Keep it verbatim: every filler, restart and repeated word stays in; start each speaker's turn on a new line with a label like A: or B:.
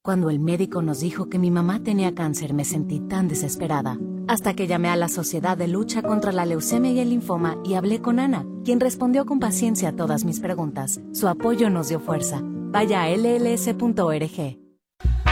A: Cuando el médico nos dijo que mi mamá tenía cáncer, me sentí tan desesperada. Hasta que llamé a la Sociedad de Lucha contra la Leucemia y el Linfoma y hablé con Ana, quien respondió con paciencia a todas mis preguntas. Su apoyo nos dio fuerza. Vaya a L L S punto org.